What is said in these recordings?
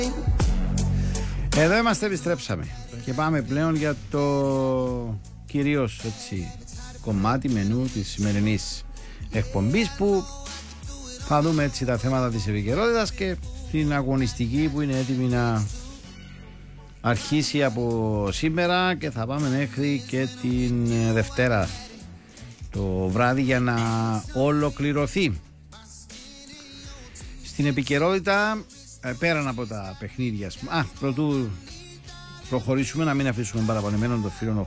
Εδώ είμαστε, επιστρέψαμε και πάμε πλέον για το κυρίως έτσι κομμάτι μενού της σημερινής εκπομπής, που θα δούμε έτσι τα θέματα της επικαιρότητας και την αγωνιστική που είναι έτοιμη να αρχίσει από σήμερα και θα πάμε μέχρι και την Δευτέρα το βράδυ για να ολοκληρωθεί. Στην επικαιρότητα, πέραν από τα παιχνίδια, πρωτού προχωρήσουμε, να μην αφήσουμε παραπονεμένο το φίλο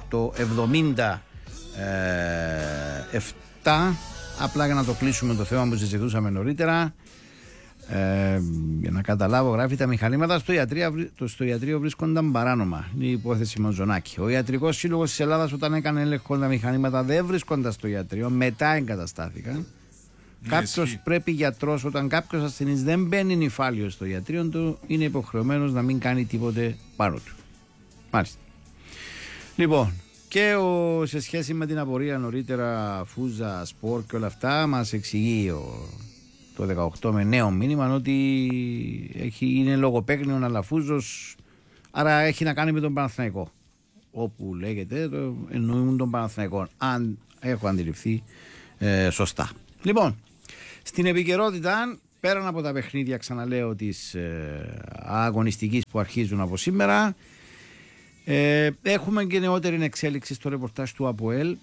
877, απλά για να το κλείσουμε το θέμα που συζητούσαμε νωρίτερα. Για να καταλάβω, γράφει: τα μηχανήματα στο ιατρείο βρίσκονταν παράνομα. Είναι η υπόθεση Μαζονάκη. Ο Ιατρικός Σύλλογος της Ελλάδας, όταν έκανε έλεγχο, τα μηχανήματα δεν βρίσκονταν στο ιατρείο, μετά εγκαταστάθηκαν. Κάποιος πρέπει, γιατρός, όταν κάποιος ασθενής δεν μπαίνει νηφάλιο στο ιατρείο του, είναι υποχρεωμένος να μην κάνει τίποτε πάνω του. Μάλιστα. Λοιπόν, και σε σχέση με την απορία νωρίτερα, Φούζα, Σπορ και όλα αυτά, μας εξηγεί το 18 με νέο μήνυμα ότι είναι λογοπαίγνιον αλλά Φούζος, άρα έχει να κάνει με τον Παναθηναϊκό. Όπου λέγεται, εννοούν τον Παναθηναϊκό, αν έχω αντιληφθεί σωστά. Λοιπόν, στην επικαιρότητα, πέραν από τα παιχνίδια, ξαναλέω, της αγωνιστικής που αρχίζουν από σήμερα, έχουμε και νεότερη εξέλιξη στο ρεπορτάζ του ΑΠΟΕΛ.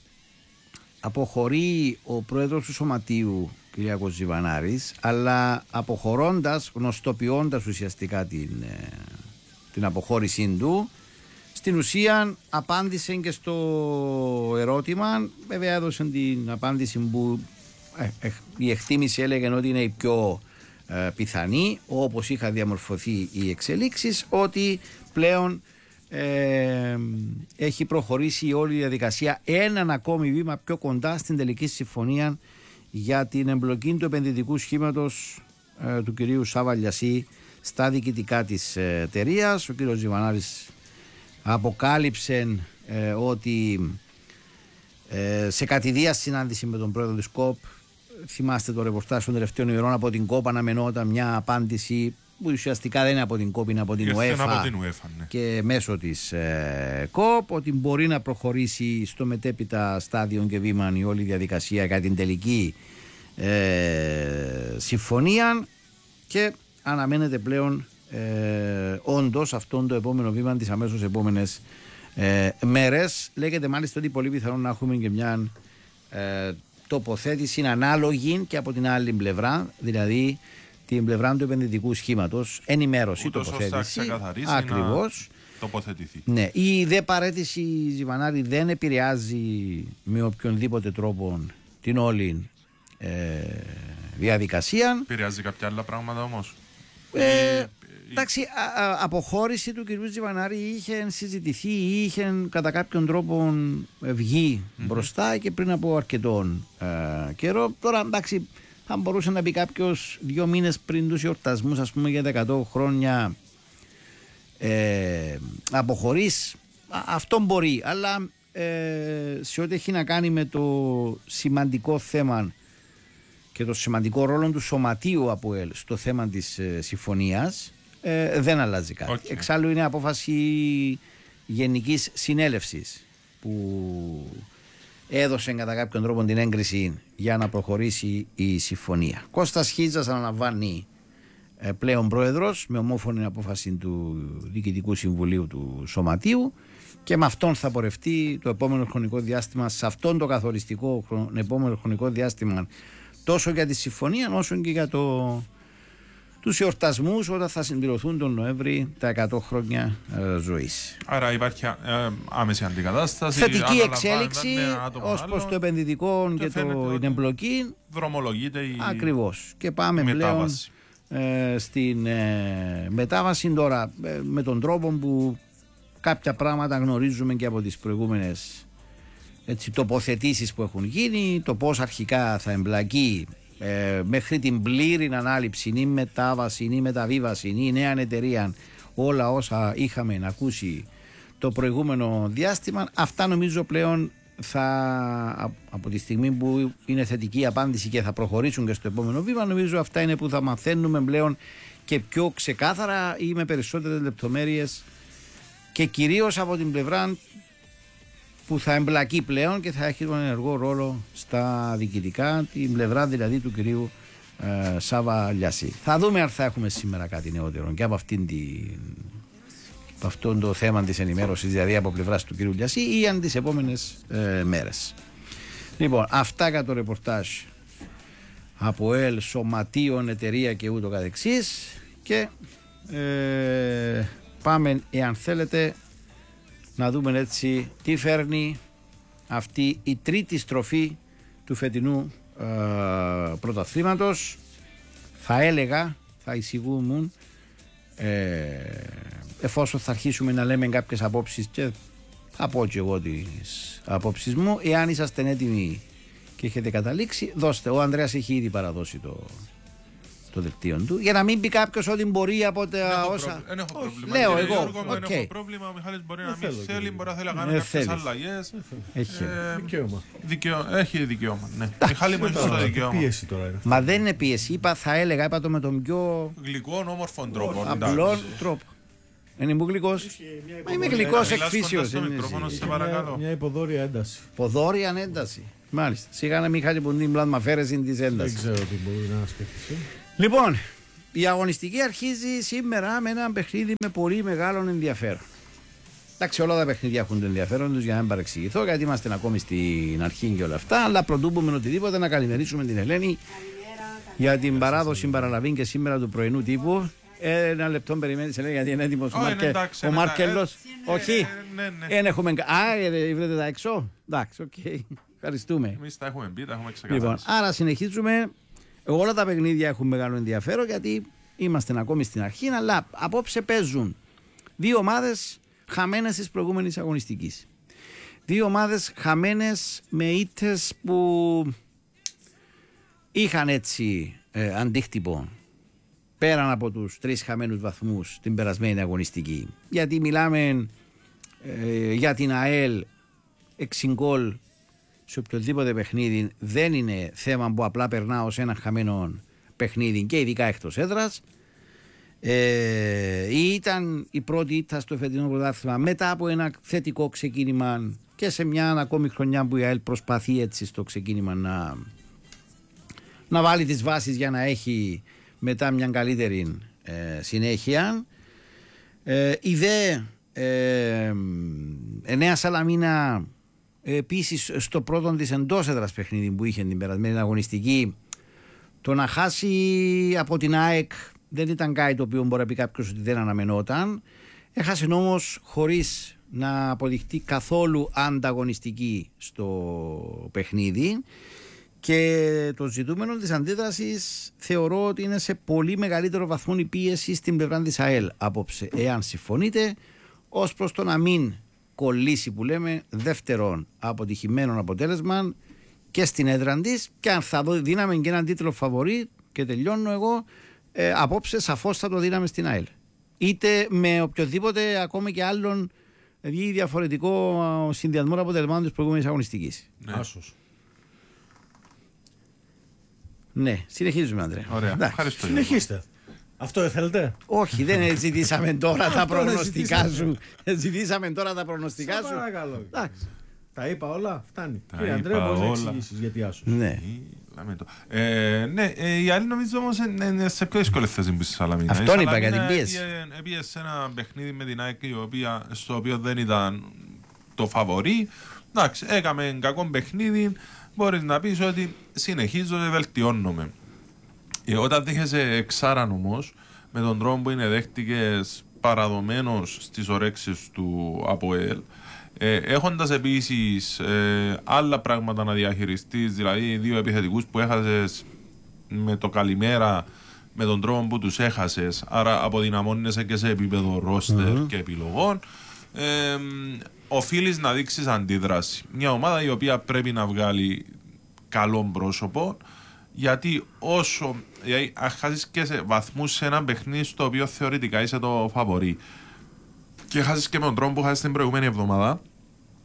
Αποχωρεί ο πρόεδρος του Σωματείου, κ. Ζιβανάρης, αλλά αποχωρώντας, γνωστοποιώντας ουσιαστικά την αποχώρησή του, στην ουσία απάντησε και στο ερώτημα. Βέβαια έδωσε την απάντηση που η εκτίμηση έλεγε ότι είναι η πιο πιθανή, όπως είχα διαμορφωθεί οι εξελίξεις, ότι πλέον έχει προχωρήσει η όλη διαδικασία έναν ακόμη βήμα πιο κοντά στην τελική συμφωνία για την εμπλοκή του επενδυτικού σχήματος του κυρίου Σάβα Λιασί στα διοικητικά της εταιρείας. Ο κύριος Ζιβανάρης αποκάλυψε ότι σε κατηδία συνάντηση με τον πρόεδρο της ΚΟΠ, θυμάστε το ρεπορτάζ των τελευταίων ημερών, από την ΚΟΠ αναμενόταν μια απάντηση που ουσιαστικά δεν είναι από την ΚΟΠ, είναι από την UEFA, ναι. Και μέσω της ΚΟΠ, ότι μπορεί να προχωρήσει στο μετέπειτα στάδιο και βήμα η όλη διαδικασία για την τελική συμφωνία, και αναμένεται πλέον όντως αυτόν το επόμενο βήμα τις αμέσως επόμενες μέρες. Λέγεται μάλιστα ότι πολύ πιθανόν να έχουμε και μια τοποθέτηση ανάλογη και από την άλλη πλευρά, δηλαδή την πλευρά του επενδυτικού σχήματος, ενημέρωση, ούτως τοποθέτηση. Ακριβώς. Τοποθετηθεί. Ναι, η δε παρέτηση Ζιβανάρη δεν επηρεάζει με οποιονδήποτε τρόπο την όλη διαδικασία. Επηρεάζει κάποια άλλα πράγματα όμως. Εντάξει, αποχώρηση του κυρίου Ζιβανάρη είχε συζητηθεί ή είχε κατά κάποιον τρόπο βγει μπροστά και πριν από αρκετόν καιρό. Τώρα, εντάξει, θα μπορούσε να πει κάποιος 2 μήνες πριν τους εορτασμούς, ας πούμε, για 100 χρόνια αποχωρείς. Αυτό μπορεί, αλλά σε ό,τι έχει να κάνει με το σημαντικό θέμα και το σημαντικό ρόλο του Σωματείου ΑΠΟΕΛ στο θέμα της συμφωνίας, δεν αλλάζει κάτι. Okay. Εξάλλου είναι απόφαση Γενικής Συνέλευσης που έδωσε κατά κάποιον τρόπο την έγκριση για να προχωρήσει η συμφωνία. Κώστας Χίτζας αναλαμβάνει πλέον πρόεδρος με ομόφωνη απόφαση του Διοικητικού Συμβουλίου του Σωματείου, και με αυτόν θα πορευτεί το επόμενο χρονικό διάστημα, σε αυτόν το καθοριστικό επόμενο χρονικό διάστημα, τόσο για τη συμφωνία όσο και για τους εορτασμούς, όταν θα συμπληρωθούν τον Νοέμβρη τα 100 χρόνια ζωής. Άρα υπάρχει άμεση αντικατάσταση. Θετική εξέλιξη ως προς το επενδυτικό και την εμπλοκή. Δρομολογείται η ακριβώς. Και πάμε μετάβαση. Πλέον στην μετάβαση τώρα, με τον τρόπο που κάποια πράγματα γνωρίζουμε και από τις προηγούμενες τοποθετήσεις που έχουν γίνει, το πώς αρχικά θα εμπλακεί μέχρι την πλήρη ανάληψη ή μετάβαση ή μεταβίβαση ή νέα εταιρεία, όλα όσα είχαμε ακούσει το προηγούμενο διάστημα. Αυτά νομίζω πλέον από τη στιγμή που είναι θετική η απάντηση και θα προχωρήσουν και στο επόμενο βήμα, νομίζω αυτά είναι που θα μαθαίνουμε πλέον και πιο ξεκάθαρα ή με περισσότερες λεπτομέρειες και κυρίως από την πλευρά που θα εμπλακεί πλέον και θα έχει τον ενεργό ρόλο στα διοικητικά, την πλευρά δηλαδή του κυρίου Σάβα Λιασί. Θα δούμε αν θα έχουμε σήμερα κάτι νεότερο και από αυτό το θέμα της ενημέρωσης, δηλαδή από πλευράς του κυρίου Λιασί ή αν τις επόμενες μέρες. Λοιπόν, αυτά για το ρεπορτάζ από ΕΛ, σωματείων, εταιρεία και ούτω καθεξής και πάμε, εάν θέλετε, να δούμε έτσι τι φέρνει αυτή η τρίτη στροφή του φετινού πρωταθλήματος. Θα έλεγα, θα εισηγούμουν, εφόσον θα αρχίσουμε να λέμε κάποιες απόψεις και θα πω και εγώ τις απόψεις μου, εάν είσαστε έτοιμοι και έχετε καταλήξει, δώστε. Ο Ανδρέας έχει ήδη παραδώσει το δελτίο του, για να μην πει κάποιος ότι μπορεί από τα όσα. Δεν έχω πρόβλημα. Λέω εγώ. Δεν έχω πρόβλημα. Ο Μιχάλης μπορεί να μην θέλει, μπορεί να θέλει να κάνει κάποιες αλλαγές. Έχει δικαίωμα. Έχει δικαίωμα. Ναι. Μιχάλη μου, έχει το δικαίωμα. Πίεση τώρα είναι. Μα δεν είναι πίεση. Είπα το με τον πιο γλυκό, όμορφο τρόπο. απλό τρόπο. Είναι μου γλυκός. Μα είμαι γλυκός εκ φύσεως. Μια υποδόρια ένταση. Υποδόρια ένταση. Μάλιστα. Σιγά να μην χάσει που την πλάσμα φέρεση της έντασης. Δεν ξέρω τι μπορεί να σκεφτεί. Λοιπόν, η αγωνιστική αρχίζει σήμερα με ένα παιχνίδι με πολύ μεγάλο ενδιαφέρον. Εντάξει, όλα τα παιχνίδια έχουν το ενδιαφέρον τους για να μην παρεξηγηθώ, γιατί είμαστε ακόμη στην αρχή και όλα αυτά. Αλλά πρωτού πούμε οτιδήποτε, να καλημερίσουμε την Ελένη για την παράδοση παραλαβή και σήμερα του πρωινού τύπου. Ένα λεπτό περιμένεις, Ελένη, γιατί είναι έτοιμος ο Μάρκελος. Όχι, δεν έχουμε. Βρείτε τα έξω. Εντάξει, οκ. Ευχαριστούμε. Εμείς τα έχουμε μπει, τα έχουμε ξεκαθαρίσει. Λοιπόν, άρα συνεχίζουμε. Όλα τα παιχνίδια έχουν μεγάλο ενδιαφέρον γιατί είμαστε ακόμη στην αρχή, αλλά απόψε παίζουν δύο ομάδες χαμένες της προηγούμενης αγωνιστικής. Δύο ομάδες χαμένες με ήττες που είχαν έτσι αντίκτυπο πέραν από τους 3 χαμένους βαθμούς την περασμένη αγωνιστική. Γιατί μιλάμε για την ΑΕΛ 6 γκολ σε οποιοδήποτε παιχνίδι δεν είναι θέμα που απλά περνά ως ένα χαμένο παιχνίδι και ειδικά εκτός έδρας. Ήταν η πρώτη ήττα στο φετινό πρωτάθλημα μετά από ένα θετικό ξεκίνημα και σε μια ακόμη χρονιά που η ΑΕΛ προσπαθεί έτσι στο ξεκίνημα να βάλει τις βάσεις για να έχει μετά μια καλύτερη συνέχεια. Η ΔΕ Νέα Σαλαμίνα επίσης στο πρώτο της εντός έδρας παιχνίδι που είχε την περασμένη αγωνιστική, το να χάσει από την ΑΕΚ δεν ήταν κάτι το οποίο μπορεί να πει κάποιος ότι δεν αναμενόταν. Έχασε όμως χωρίς να αποδειχτεί καθόλου ανταγωνιστική στο παιχνίδι και το ζητούμενο της αντίδρασης θεωρώ ότι είναι σε πολύ μεγαλύτερο βαθμό η πίεση στην πλευρά της ΑΕΛ απόψε, εάν συμφωνείτε, ως προς το να μην κολλήσει που λέμε δεύτερον αποτυχημένο αποτέλεσμα και στην έδρα της, και αν θα δίναμε και έναν τίτλο φαβορί και τελειώνω εγώ, απόψε σαφώς θα το δίναμε στην ΑΕΛ, είτε με οποιοδήποτε ακόμη και άλλον ή διαφορετικό συνδυασμό αποτελεσμάτων της προηγούμενης αγωνιστικής. Ναι. Άσος. Ναι, συνεχίζουμε, Ανδρέα. Ωραία, ευχαριστώ. Συνεχίστε. Αυτό θέλετε? Όχι, δεν ζητήσαμε τώρα τα προγνωστικά σου. Ζητήσαμε τώρα τα προγνωστικά σου. Παρακαλώ. Εντάξει. Τα είπα όλα, φτάνει. Τα Κύριε είπα Ανδρέα, μπορείς να όλα. εξηγήσεις γιατί Άσος. Ναι. Ναι, η άλλη νομίζω όμως είναι σε πιο δύσκολη θέση που στη Σαλαμίνα. Αυτόν είπα για την πίεση. Επίεσε ένα παιχνίδι με την ΑΕΚ στο οποίο δεν ήταν το φαβορί. Εντάξει, έκαμε κακό παιχνίδι. Μπορείς να πεις ότι συνεχίζω και βελτιώνομαι. Όταν δέχεσαι εξάραν όμως, με τον τρόπο που είναι δέχτηκες παραδομένος στις ορέξεις του ΑΠΟΕΛ, έχοντας επίσης άλλα πράγματα να διαχειριστείς, δηλαδή 2 επιθετικούς που έχασες με το καλημέρα, με τον τρόπο που τους έχασες, άρα αποδυναμώνεσαι και σε επίπεδο ρόστερ και επιλογών, οφείλεις να δείξεις αντίδραση. Μια ομάδα η οποία πρέπει να βγάλει καλό πρόσωπο, γιατί όσο χάσεις και σε βαθμούς σε ένα παιχνίδι στο οποίο θεωρητικά είσαι το φαβορί και χάσεις και με τον τρόπο που χάσεις την προηγούμενη εβδομάδα,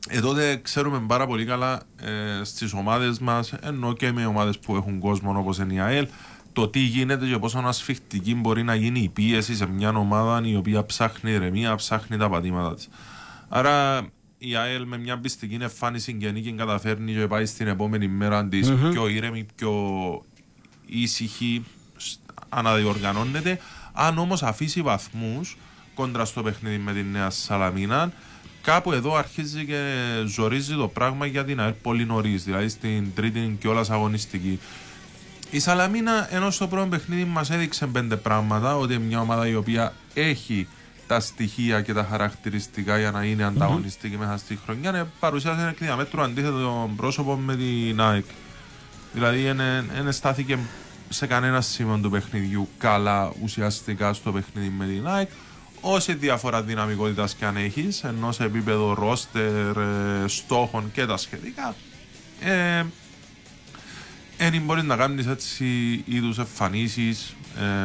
Τότε ξέρουμε πάρα πολύ καλά στις ομάδες μας, ενώ και με ομάδες που έχουν κόσμο όπως είναι η ΑΕΛ, το τι γίνεται και πόσο ασφιχτική μπορεί να γίνει η πίεση σε μια ομάδα η οποία ψάχνει ηρεμία, ψάχνει τα πατήματα της. Άρα η ΑΕΛ με μια πιστική εμφάνιση και νίκη καταφέρνει και πάει στην επόμενη μέρα της πιο ήρεμη, πιο ήσυχη, αναδιοργανώνεται. Αν όμως αφήσει βαθμούς κόντρα στο παιχνίδι με τη Νέα Σαλαμίνα, κάπου εδώ αρχίζει και ζορίζει το πράγμα για την ΑΕΛ πολύ νωρίς, δηλαδή στην τρίτη κιόλας αγωνιστική. Η Σαλαμίνα, ενώ στο πρώτο παιχνίδι μας έδειξε 5 πράγματα, ότι είναι μια ομάδα η οποία έχει τα στοιχεία και τα χαρακτηριστικά για να είναι ανταγωνιστική μέσα στη χρονιά, παρουσιάζει ένα εκ διαμέτρου αντίθετο πρόσωπο με την ΑΕΚ. Δηλαδή δεν στάθηκε σε κανένα σημείο του παιχνιδιού καλά ουσιαστικά στο παιχνίδι με την ΑΕΚ. Όση διαφορά δυναμικότητας και αν έχεις, ενώ σε επίπεδο ρόστερ, στόχων και τα σχετικά, δεν μπορείς να κάνεις έτσι είδους εμφανίσεις,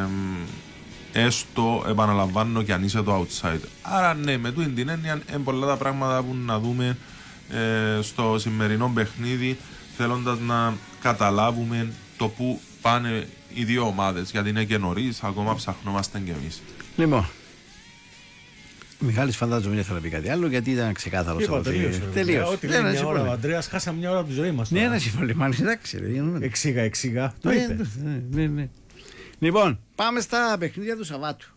έστω επαναλαμβάνω και αν είσαι το outside. Άρα ναι, με τούτη την έννοια είναι πολλά τα πράγματα που να δούμε στο σημερινό παιχνίδι, θέλοντας να καταλάβουμε το που πάνε οι δύο ομάδες, γιατί είναι και νωρίς, ακόμα ψαχνόμαστε κι εμείς. Λοιπόν, ο Μιχάλης φαντάζομαι δεν ήθελα να πει κάτι άλλο, γιατί ήταν ξεκάθαρο στο τελείωσε. Ό,τι λέει μια ώρα ο Ανδρέας, χάσαμε μια ώρα από τη ζωή μας. Ναι, ένα συμφωνημάνι, εντάξει. Εξήγα, το είπε. Ναι. Λοιπόν, πάμε στα παιχνίδια του Σαββάτου.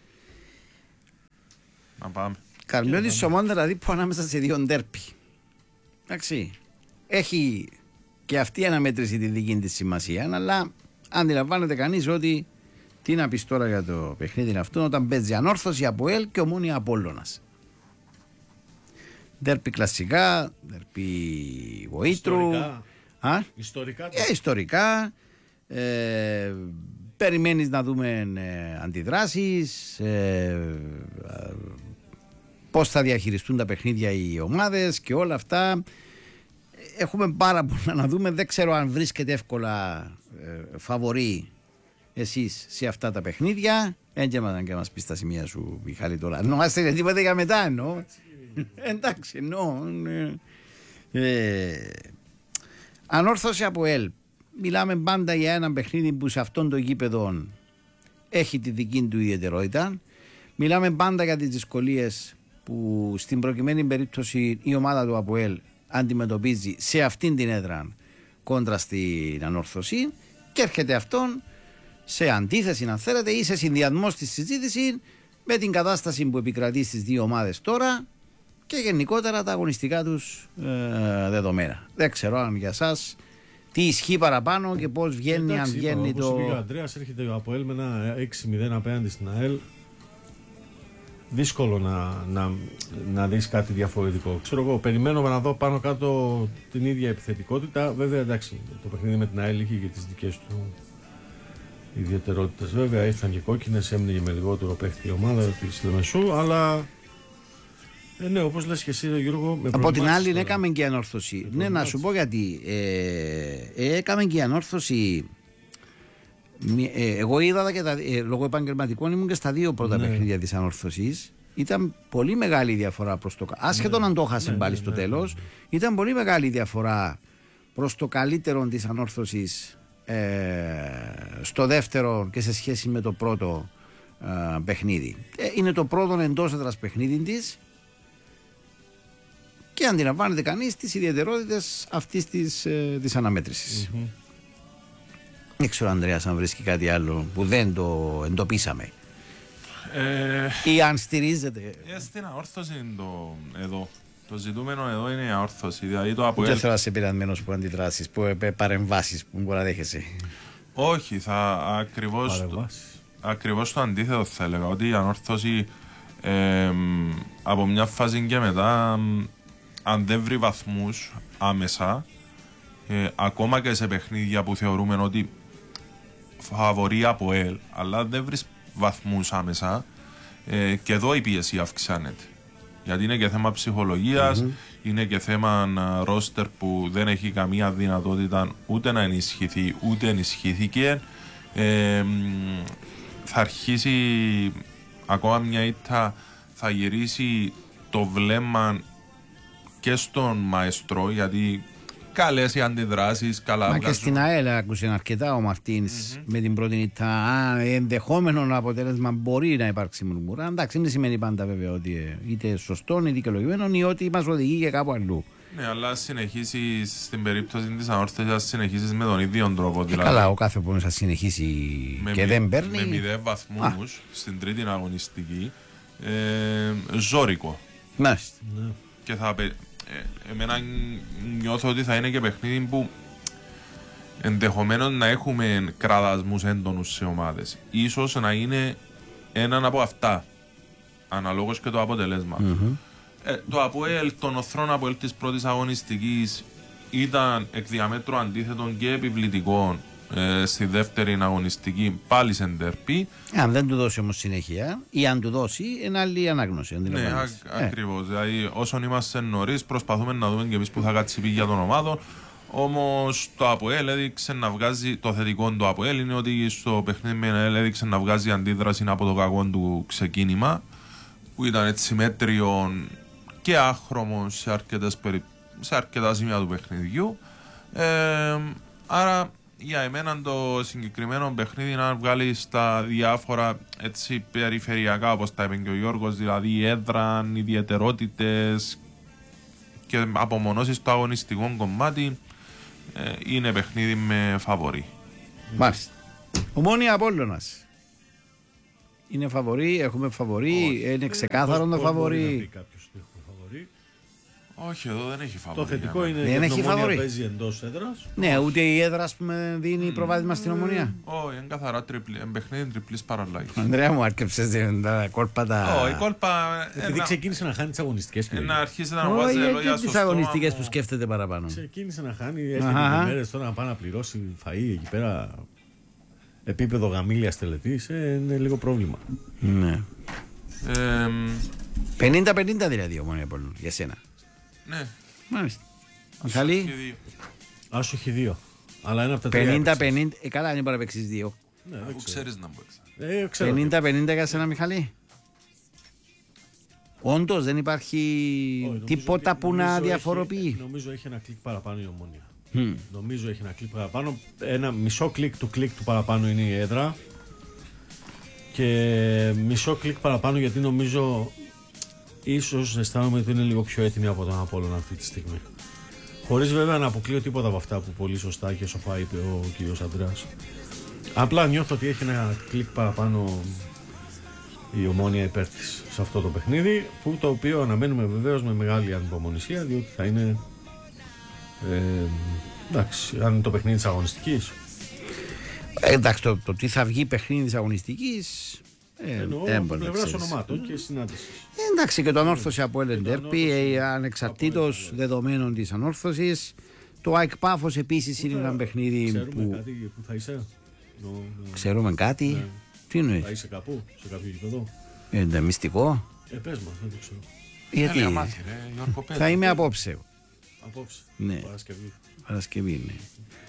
Να πάμε. Καρμιώτης Σομών, δηλαδή που ανάμεσα σε δύο ντέρπι. Εντάξει. Έχει και αυτή η αναμέτρηση τη δική της σημασία, αλλά αντιλαμβάνεται κανείς ότι τι να πεις τώρα για το παιχνίδι αυτό όταν παίζει Ανόρθωση, ΑΠΟΕΛ και Ομόνοια Απόλλωνας. Ντέρπι κλασικά, ντέρπι Βοήτρου. Ιστορικά. Περιμένεις να δούμε αντιδράσεις, πώς θα διαχειριστούν τα παιχνίδια οι ομάδες και όλα αυτά. Έχουμε πάρα πολλά να δούμε. Δεν ξέρω αν βρίσκεται εύκολα φαβορί εσείς σε αυτά τα παιχνίδια. Και μας πεις τα σημεία σου, Μιχάλη, τώρα. Νομάστε τίποτα για μετά, εννοώ. Εντάξει, εννοώ. Ανόρθωση από ΕΛ. Μιλάμε πάντα για ένα παιχνίδι που σε αυτόν το γήπεδο έχει τη δική του ιδιαιτερότητα. Μιλάμε πάντα για τις δυσκολίες που στην προκειμένη περίπτωση η ομάδα του ΑΠΟΕΛ αντιμετωπίζει σε αυτήν την έδρα κόντρα στην Ανόρθωση, και έρχεται αυτόν σε αντίθεση, αν θέλετε, ή σε συνδυασμό στη συζήτηση με την κατάσταση που επικρατεί στις δύο ομάδες τώρα και γενικότερα τα αγωνιστικά τους δεδομένα. Δεν ξέρω αν για σας τι ισχύει παραπάνω και πώς βγαίνει. Εντάξει, αν βγαίνει όπως το. είπε ο Ανδρέας, έρχεται ο ΑΠΟΕΛ με ένα 6-0 απέναντι στην ΑΕΛ. Δύσκολο να δεις κάτι διαφορετικό. Ξέρω εγώ, περιμένω να δω πάνω κάτω την ίδια επιθετικότητα. Βέβαια, εντάξει, το παιχνίδι με την ΑΕΛ είχε και τις δικές του ιδιαιτερότητες. Βέβαια, ήρθαν και κόκκινες, έμεινε και με λιγότερο παίχτη η ομάδα της Λεμεσού, αλλά. Ναι, όπως λες και εσύ, Γιώργο. Από την άλλη, έκαμε και η Ανόρθωση. Ναι, να σου πω γιατί. Έκαμε και η Ανόρθωση. Εγώ είδα και λόγω επαγγελματικών ήμουν και στα δύο πρώτα παιχνίδια της Ανόρθωσης. Ήταν πολύ μεγάλη διαφορά προς το. Άσχετον αν το έχασε πάλι στο τέλος, ήταν πολύ μεγάλη διαφορά προς το καλύτερο της Ανόρθωσης στο δεύτερο και σε σχέση με το πρώτο παιχνίδι. Είναι το πρώτο εντός έδρας παιχνίδι της. Και αντιλαμβάνεται κανείς τις ιδιαιτερότητες αυτής της αναμέτρησης. Δεν ξέρω, Ανδρέας, αν βρίσκει κάτι άλλο που δεν το εντοπίσαμε ή αν στηρίζεται. Στην αόρθωση εδώ. Το ζητούμενο εδώ είναι η αόρθωση. Δηλαδή το ΑΠΟΕΛ. Δεν θέλω να είσαι πειραμένος που αντιδράσεις, που παρεμβάσεις που μπορεί να δέχεσαι. Όχι, θα ακριβώς το αντίθετο θα έλεγα. Ότι η ανόρθωση από μια φάση και μετά, αν δεν βρει βαθμούς άμεσα, ακόμα και σε παιχνίδια που θεωρούμε ότι φαβορεί από ΕΛ, αλλά δεν βρει βαθμούς άμεσα, και εδώ η πίεση αυξάνεται. Γιατί είναι και θέμα ψυχολογίας, είναι και θέμα ρόστερ που δεν έχει καμία δυνατότητα ούτε να ενισχυθεί ούτε ενισχύθηκε. Θα αρχίσει ακόμα μια ήττα, θα γυρίσει το βλέμμα και στον Μαεστρό, γιατί καλές οι αντιδράσεις, καλά. Μα και στην ΑΕΛ άκουσε αρκετά ο Μαρτίνς με την πρώτη ήττα. Ενδεχόμενο αποτέλεσμα μπορεί να υπάρξει μουρμουρά. Εντάξει, δεν σημαίνει πάντα βέβαια ότι είτε σωστό είτε δικαιολογημένο ή ότι μας οδηγεί για κάπου αλλού. Ναι, αλλά συνεχίσεις στην περίπτωση της ανόρθωσης, συνεχίσεις με τον ίδιο τρόπο. Δηλαδή, καλά, ο κάθε πόνος θα συνεχίσει και δεν παίρνει. Με 0 βαθμούς στην τρίτη αγωνιστική, ζώρικο. Μάλιστα. Και εμένα νιώθω ότι θα είναι και παιχνίδι που ενδεχομένως να έχουμε κραδασμούς έντονους σε ομάδες. Ίσως να είναι έναν από αυτά, αναλόγως και το αποτελέσμα. Το ΑΠΟΕΛ, τον οθρόν ΑΠΟΕΛ της πρώτης αγωνιστικής ήταν εκ διαμέτρου αντίθετων και επιβλητικών στη δεύτερη αγωνιστική, πάλι σε ντέρπι. Αν δεν του δώσει όμως συνέχεια ή αν του δώσει, είναι άλλη ανάγνωση. Ναι, ακριβώς. Δηλαδή, όσον είμαστε νωρίς, προσπαθούμε να δούμε και εμείς που θα κάτσει για των ομάδων. Όμως το ΑΠΟΕΛ έδειξε να βγάζει, το θετικό του ΑΠΟΕΛ είναι ότι στο παιχνίδι με έδειξε να βγάζει αντίδραση από το κακό του ξεκίνημα, που ήταν έτσι μέτριο και άχρωμο σε αρκετά σημεία του παιχνιδιού. Άρα για εμένα το συγκεκριμένο παιχνίδι να βγάλει στα διάφορα έτσι περιφερειακά, όπως τα είπε και ο Γιώργος, δηλαδή η έδρα, ιδιαιτερότητες και απομονώσεις στο αγωνιστικό κομμάτι, είναι παιχνίδι με φαβορί. Μάλιστα. Ομόνια Απόλλωνας. Είναι φαβορί, έχουμε φαβορί, είναι ξεκάθαρο το φαβορί. Όχι, εδώ δεν έχει φαβορί. Το θετικό είναι ότι η Ομόνια παίζει εντός έδρας. Ναι, ούτε η έδρα δίνει προβάδισμα στην Ομόνια. Όχι, είναι καθαρά παιχνίδι τριπλής παραλλαγής. Ανδρέα μου, άρκεψες τα κόλπα τα... Όχι, η κόλπα... Επειδή ξεκίνησε να χάνει τις αγωνιστικές. Να αρχίσει να βάζει λόγια στο στόμα. τις αγωνιστικές που σκέφτεται παραπάνω. Ξεκίνησε να χάνει, έρχεται μέρες τώρα να πάει να πληρώσει φαΐ εκεί πέρα. Επίπεδο γαμήλιας τελετής, είναι λίγο πρόβλημα. Ναι. 50-50 δηλαδή η Ομόνια Απόλλων για σένα. Ναι. Μάλιστα. Μιχαλή. Άσο έχει 2. Αλλά ένα από τα 50-50. Καλά, είναι bara παίξεις 2. Ναι, αφού ξέρεις να μου παίξεις. 50-50 για σένα, Μιχαλή. Όντως δεν υπάρχει τίποτα που να διαφοροποιεί. Νομίζω έχει ένα κλικ παραπάνω η Ομόνια. Νομίζω έχει ένα κλικ παραπάνω. Ένα μισό κλικ του παραπάνω είναι η έδρα. Και μισό κλικ παραπάνω γιατί νομίζω ίσως αισθάνομαι ότι είναι λίγο πιο έτοιμη από τον Απόλλωνα αυτή τη στιγμή. Χωρίς βέβαια να αποκλείω τίποτα από αυτά που πολύ σωστά και σοφά είπε ο κ. Ανδρέας. Απλά νιώθω ότι έχει ένα κλικ παραπάνω η Ομόνια υπέρ της σε αυτό το παιχνίδι, που το οποίο αναμένουμε βεβαίως με μεγάλη ανυπομονησία, διότι θα είναι εντάξει, αν είναι το παιχνίδι της αγωνιστικής. Εντάξει, το τι θα βγει παιχνίδι της αγωνιστικής από πλευράς ονομάτων και συνάντησης. Εντάξει, και το Ανόρθωση από Ντέρπι, ανεξαρτήτως δεδομένων της Ανόρθωσης. Το ΑΕΚ Πάφος επίσης είναι ένα παιχνίδι ξέρουμε κάτι που θα είσαι. Ξέρουμε κάτι. Ναι. Τι εννοείς? Θα είσαι κάπου, σε κάποιο γήπεδο. Είναι μυστικό. Πες μας, δεν το ξέρω. Γιατί θα είμαι απόψε. Απόψε, ναι. Παρασκευή, ναι.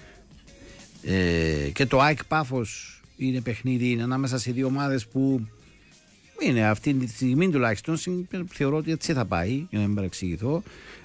Και το ΑΕΚ Πάφος είναι παιχνίδι, είναι ανάμεσα σε δύο ομάδες που είναι αυτή τη στιγμή τουλάχιστον, θεωρώ ότι έτσι θα πάει, για να μην παρεξηγηθώ.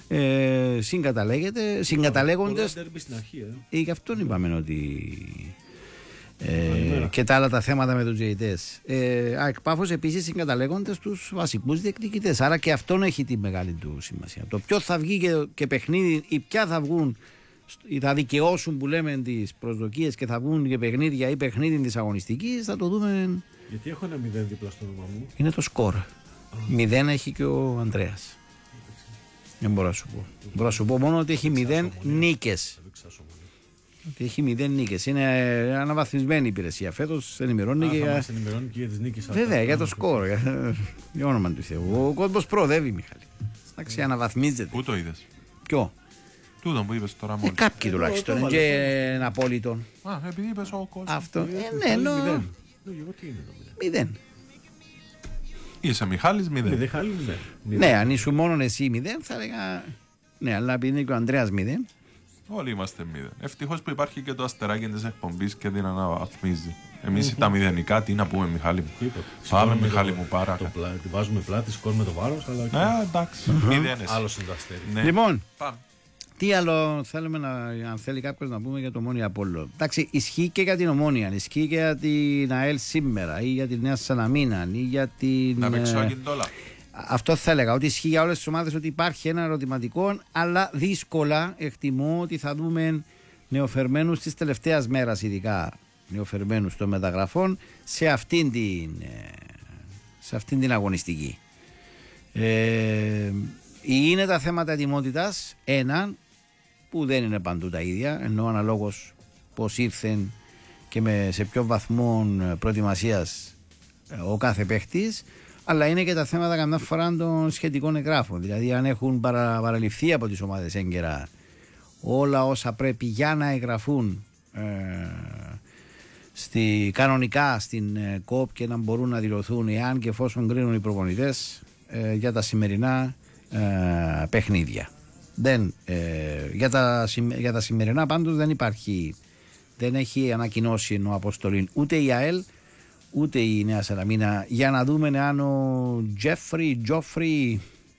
Συγκαταλέγονται. Γι' αυτόν είπαμε ότι και τα άλλα τα θέματα με τους τζεϊτές. ΑΕΚ Πάφος επίσης συγκαταλέγονται στους βασικούς διεκδικητές. Άρα και αυτόν έχει τη μεγάλη του σημασία. Το ποιο θα βγει και παιχνίδι ή ποια θα βγουν, θα δικαιώσουν που λέμε τις προσδοκίες και θα βγουν και παιχνίδια ή παιχνίδι της αγωνιστικής, θα το δούμε. Γιατί έχω ένα 0 δίπλα στο όνομα μου. Είναι το σκορ. 0 έχει και ο Ανδρέας. Δεν μπορώ να σου πω. Μπορώ να σου πω μόνο ότι έχει 0 νίκες. Ότι έχει 0 νίκες. Είναι αναβαθμισμένη υπηρεσία. Φέτος ενημερώνει και για τις νίκες. Βέβαια, για το σκορ. Για όνομα του Θεού. Ο κόσμος προοδεύει, Μιχάλη. Εντάξει, αναβαθμίζεται. Πού το είδες? Ποιο? Τούτο που είπες τώρα μόλις. Κάποιοι τουλάχιστον. Και ένα απόλυτο. Επειδή είπες ο κόσμος. Αυτό. Ναι, ναι. 0. Είσαι Μιχάλης 0. Ναι, αν ήσουν μόνο εσύ 0 θα έλεγα. Ναι, αλλά επειδή είναι και ο Ανδρέας 0. Όλοι είμαστε 0. Ευτυχώς που υπάρχει και το αστεράκι της εκπομπής και την αναβαθμίζει. Εμείς τα μηδενικά, τι να πούμε, Μιχάλη μου. Τίποτα. Πάμε, Σηκώνουμε Μιχάλη το- μου, πάρα. Τη βάζουμε πλάτη, σηκώνουμε το βάρος, αλλά Εντάξει, μηδένες. άλλο είναι το αστέρι. Ναι. Λοιπόν, Πάμε. τι άλλο θέλουμε αν θέλει κάποιο να πούμε για το Ομόνια Απόλλων. Εντάξει, ισχύει και για την Ομόνια, ισχύει και για την ΑΕΛ σήμερα ή για την Νέα Σαλαμίνα ή για την. Να παίξω Ακιντόλα. Αυτό θα έλεγα, ότι ισχύει για όλες τις ομάδες ότι υπάρχει ένα ερωτηματικό, αλλά δύσκολα εκτιμώ ότι θα δούμε νεοφερμένους της τελευταίας μέρας, ειδικά νεοφερμένους των μεταγραφών, σε αυτήν την αγωνιστική. Είναι τα θέματα ετοιμότητας, ένα που δεν είναι παντού τα ίδια, ενώ αναλόγως πώς ήρθεν και σε ποιο βαθμό προετοιμασίας ο κάθε παίχτης, αλλά είναι και τα θέματα καμιά φορά των σχετικών εγγράφων. Δηλαδή, αν έχουν παραληφθεί από τις ομάδες έγκαιρα όλα όσα πρέπει για να εγγραφούν κανονικά στην ΚΟΠ και να μπορούν να δηλωθούν εάν και εφόσον κρίνουν οι προπονητές για τα σημερινά παιχνίδια. Για τα σημερινά πάντως δεν έχει ανακοινώσει ο Αποστολή ούτε η ΑΕΛ ούτε η Νέα Σαλαμίνα, για να δούμε αν ο Τζόφρι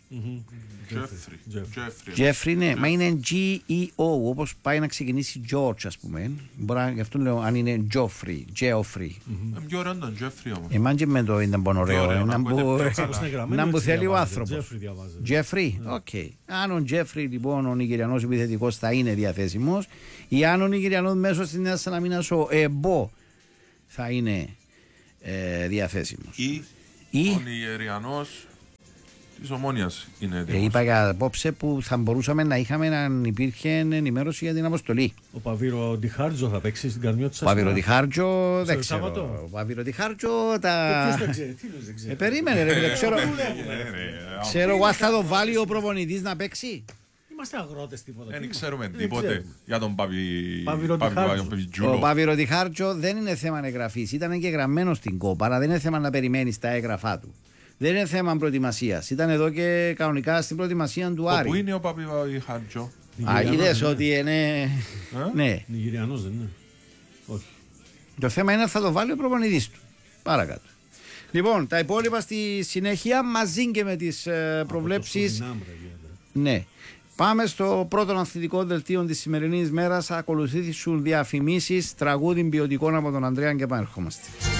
Τζέφρι, ναι, μα είναι G-E-O, όπως πάει να ξεκινήσει George, ας πούμε. Γι' αυτό λέω αν είναι Τζόφρι. Πιο ωραίο τον Τζέφρι όμως. Εμάν και με το ήταν πολύ ωραίο. Να που θέλει ο άνθρωπος. Τζέφρι, οκ. Αν ο Τζέφρι, λοιπόν, ο Νιγηριανός επιθετικός θα είναι διαθέσιμος, ή αν ο Νιγηριανός μέσω της Νέας Σαλαμίνας ο Εμπό θα είναι διαθέσιμος. Ή ο Νιγηριανός της Ομόνιας είναι έτοιμος. Είπα για απόψε που θα μπορούσαμε να είχαμε αν υπήρχε ενημέρωση για την αποστολή. Ο Παβίρο Ντιχάρτζο θα παίξει στην Καρμιώτησα. Ο Παβίρο Ντιχάρτζο δεν Στο Σάββατο. ξέρω. Ο Παβίρο Ντιχάρτζο Ποιος δεν ξέρει, τι δεν ξέρει. περίμενε ρε, δεν ξέρω. Ξέρω εγώ αν θα το βάλει ο προπονητής να παίξει. Είμαστε αγρότες τίποτα. Δεν ξέρουμε Δεν τίποτε ξέρουμε. για τον Παβίρο Ντιχάρτζο. Ο Παβίρο Ντιχάρτζο δεν είναι θέμα εγγραφής. Ήταν εγγεγραμμένο στην ΚΟΠ, αλλά δεν είναι θέμα να περιμένει τα έγγραφά του. Δεν είναι θέμα προετοιμασίας. Ήταν εδώ και κανονικά στην προετοιμασία του Άρη. Πού είναι ο Παπιβάη Χάρτζο? Είδες ότι είναι. Ναι. Νιγηριανός δεν είναι. Όχι. Το θέμα είναι αν θα το βάλει ο προπονητής του. Παρακάτω. Λοιπόν, τα υπόλοιπα στη συνέχεια μαζί και με τις προβλέψεις. Ναι. Πάμε στο πρώτο αθλητικό δελτίο της σημερινής μέρας. Θα ακολουθήσουν διαφημίσεις, τραγούδι ποιοτικών από τον Ανδρέα και επανερχόμαστε.